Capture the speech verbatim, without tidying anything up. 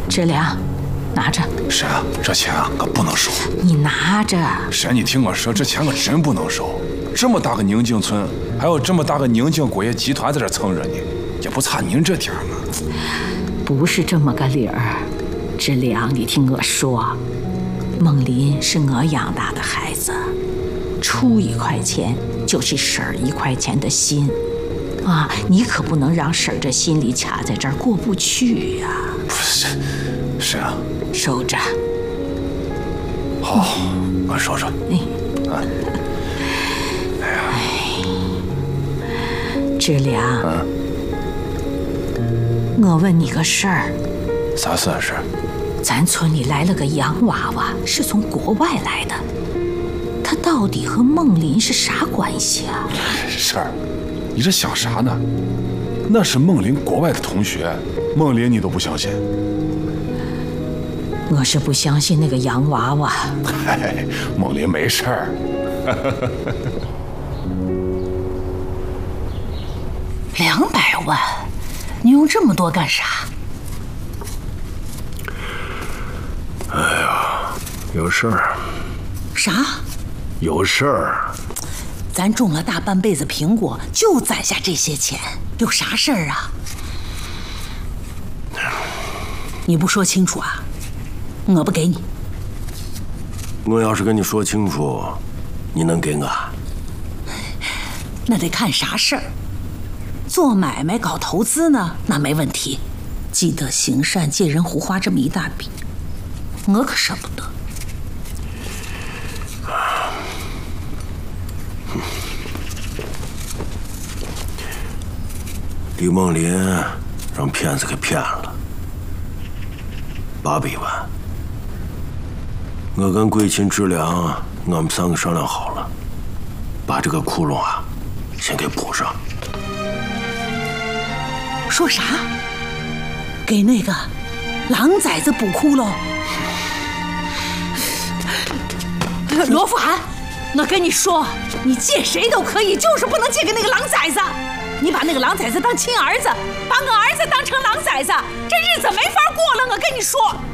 志良，拿着。 婶，这钱啊，可不能收。 你拿着。 婶，你听我说，这钱可真不能收。这么大个宁静村，还有这么大个宁静果业集团在这蹭着呢，也不差您这点儿嘛。 不是这么个理儿，志良，你听我说，孟林是我养大的孩子，出一块钱就是婶儿一块钱的心。啊，你可不能让婶儿这心里卡在这儿过不去呀、啊！ 不是，是啊， 收着。 好，我收着。 哎， 啊，哎呀， 志良， 嗯， 我问你个事儿。 啥事啊？是？ 咱村里来了个洋娃娃，是从国外来的，他到底和孟林是啥关系啊？ 婶儿。你这想啥呢？那是孟林国外的同学，孟林你都不相信？ 我是不相信那个洋娃娃。 嗨，孟林没事儿。 两百万，你用这么多干啥？ 哎呀，有事儿。 啥？ 有事儿。 咱种了大半辈子苹果，就攒下这些钱，有啥事儿啊？你不说清楚啊，我不给你。 我要是跟你说清楚，你能给我？ 那得看啥事儿。做买卖搞投资呢，那没问题。积德行善，借人胡花这么一大笔，我可舍不得。 李梦林让骗子给骗了八百万，我跟桂琴、志良，我们三个商量好了，把这个窟窿啊，先给补上。 说啥？给那个狼崽子补窟窿？罗富涵，我跟你说，你借谁都可以，就是不能借给那个狼崽子。你把那个狼崽子当亲儿子，把我儿子当成狼崽子，这日子没法过了。我跟你说。